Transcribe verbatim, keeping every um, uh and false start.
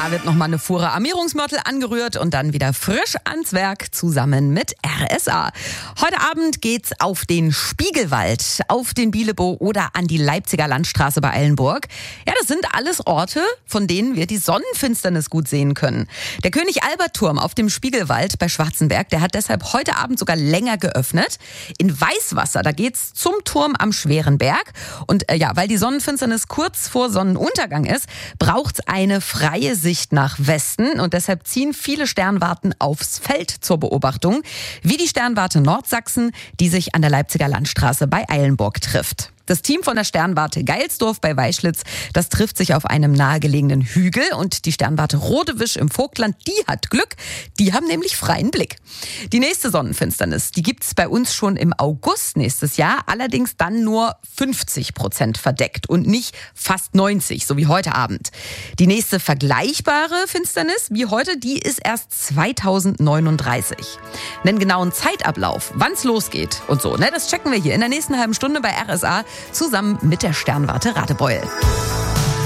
Da wird nochmal eine Fuhre Armierungsmörtel angerührt und dann wieder frisch ans Werk zusammen mit R S A. Heute Abend geht's auf den Spiegelwald, auf den Bielebow oder an die Leipziger Landstraße bei Eilenburg. Ja, das sind alles Orte, von denen wir die Sonnenfinsternis gut sehen können. Der König-Albert-Turm auf dem Spiegelwald bei Schwarzenberg, der hat deshalb heute Abend sogar länger geöffnet. In Weißwasser, da geht's zum Turm am Schweren Berg. Und äh, ja, weil die Sonnenfinsternis kurz vor Sonnenuntergang ist, braucht's eine freie Sicht nach Westen und deshalb ziehen viele Sternwarten aufs Feld zur Beobachtung, wie die Sternwarte Nordsachsen, die sich an der Leipziger Landstraße bei Eilenburg trifft. Das Team von der Sternwarte Geilsdorf bei Weischlitz, das trifft sich auf einem nahegelegenen Hügel und die Sternwarte Rodewisch im Vogtland, die hat Glück, die haben nämlich freien Blick. Die nächste Sonnenfinsternis, die gibt's bei uns schon im August nächstes Jahr, allerdings dann nur fünfzig Prozent verdeckt und nicht fast neunzig, so wie heute Abend. Die nächste vergleichbare Finsternis wie heute, die ist erst zweitausendneununddreißig. Einen genauen Zeitablauf, wann's losgeht und so, ne, das checken wir hier in der nächsten halben Stunde bei R S A zusammen mit der Sternwarte Radebeul.